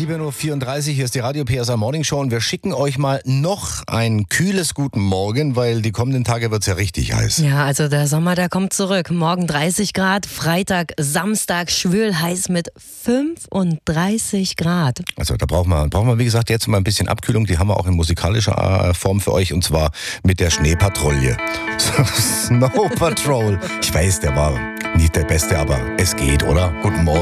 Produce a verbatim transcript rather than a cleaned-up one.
sieben Uhr vierunddreißig, hier ist die Radio P S A Morning Show und wir schicken euch mal noch ein kühles Guten Morgen, weil die kommenden Tage wird es ja richtig heiß. Ja, also der Sommer, der kommt zurück. Morgen dreißig Grad, Freitag, Samstag schwül heiß mit fünfunddreißig Grad. Also da brauchen wir, brauchen wir wie gesagt jetzt mal ein bisschen Abkühlung, die haben wir auch in musikalischer Form für euch und zwar mit der Schneepatrouille. Snow Patrol. Ich weiß, der war nicht der Beste, aber es geht, oder? Guten Morgen.